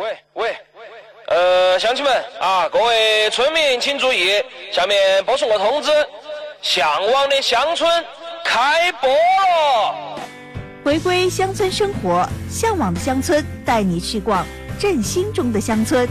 乡亲们啊，各位村民请注意，下面播送个通知，向往的乡村开播了。 回归乡村生活，向往的乡村带你去逛振兴中的乡村。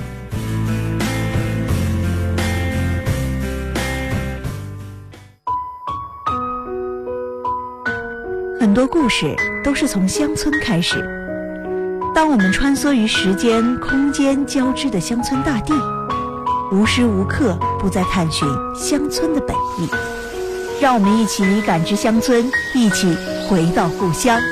很多故事都是从乡村开始。当我们穿梭于时间、空间交织的乡村大地，无时无刻不在探寻乡村的本意。让我们一起感知乡村，一起回到故乡。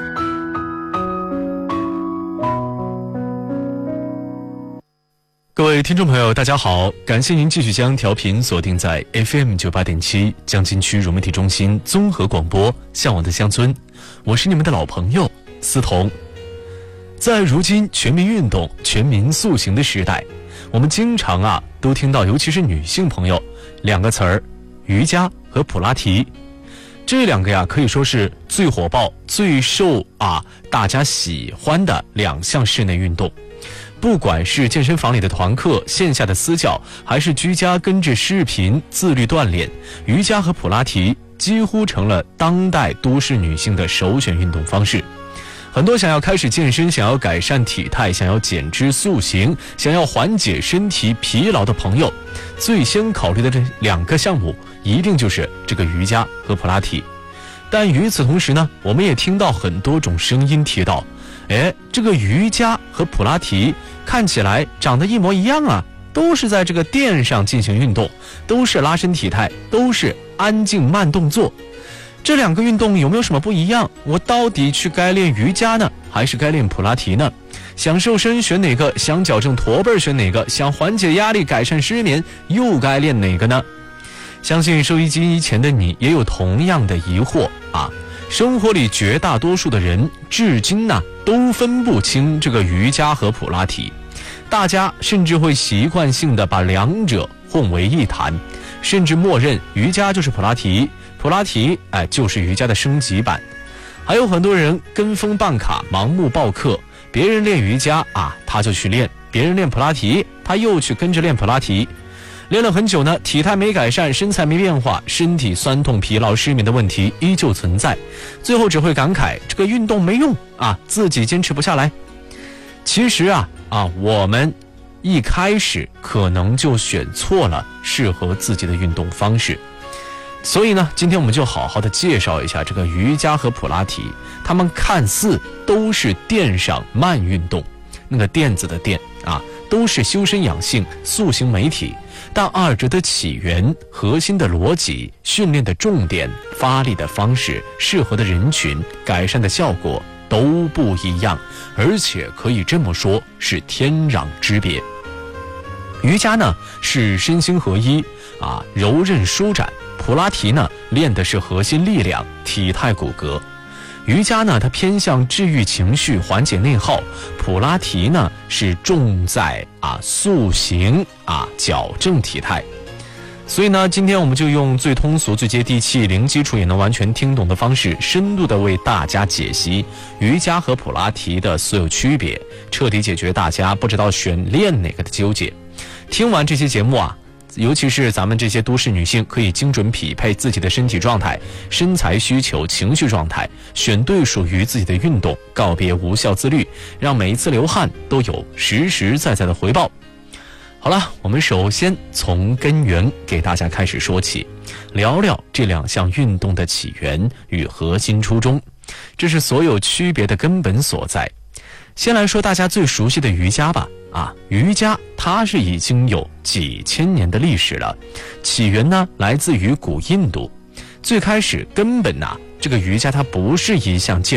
各位听众朋友大家好，感谢您继续将调频锁定在 FM 98.7江津区融媒体中心综合广播向往的乡村，我是你们的老朋友思彤。在如今全民运动、全民塑形的时代，我们经常都听到，尤其是女性朋友两个词儿，瑜伽和普拉提。这两个可以说是最火爆、最受大家喜欢的两项室内运动。不管是健身房里的团课、线下的私教，还是居家跟着视频自律锻炼，瑜伽和普拉提几乎成了当代都市女性的首选运动方式。很多想要开始健身、想要改善体态、想要减脂塑形、想要缓解身体疲劳的朋友，最先考虑的这两个项目一定就是这个瑜伽和普拉提。但与此同时呢，我们也听到很多种声音提到，这个瑜伽和普拉提看起来长得一模一样都是在这个垫上进行运动，都是拉伸体态，都是安静慢动作。这两个运动有没有什么不一样？我到底去该练瑜伽呢，还是该练普拉提呢？想瘦身选哪个？想矫正驼背选哪个？想缓解压力、改善失眠又该练哪个呢？相信收音机前的你也有同样的疑惑生活里绝大多数的人至今都分不清这个瑜伽和普拉提，大家甚至会习惯性的把两者混为一谈，甚至默认瑜伽就是普拉提，普拉提就是瑜伽的升级版。还有很多人跟风办卡，盲目报课，别人练瑜伽他就去练，别人练普拉提他又去跟着练普拉提，练了很久呢，体态没改善，身材没变化，身体酸痛、疲劳、失眠的问题依旧存在，最后只会感慨这个运动没用自己坚持不下来。其实我们一开始可能就选错了适合自己的运动方式。所以呢，今天我们就好好的介绍一下这个瑜伽和普拉提，它们看似都是垫上慢运动，那个垫子的垫都是修身养性、塑形美体，但二者的起源、核心的逻辑、训练的重点、发力的方式、适合的人群、改善的效果都不一样，而且可以这么说是天壤之别。瑜伽呢是身心合一柔韧舒展，普拉提呢练的是核心力量、体态骨骼。瑜伽呢它偏向治愈情绪、缓解内耗，普拉提呢是重在塑形矫正体态。所以呢，今天我们就用最通俗、最接地气、零基础也能完全听懂的方式，深度的为大家解析瑜伽和普拉提的所有区别，彻底解决大家不知道选练哪个的纠结。听完这期节目尤其是咱们这些都市女性，可以精准匹配自己的身体状态、身材需求、情绪状态，选对属于自己的运动，告别无效自律，让每一次流汗都有实实在在的回报。好了，我们首先从根源给大家开始说起，聊聊这两项运动的起源与核心初衷，这是所有区别的根本所在。先来说大家最熟悉的瑜伽吧瑜伽它是已经有几千年的历史了，起源呢来自于古印度。最开始根本这个瑜伽它不是一项健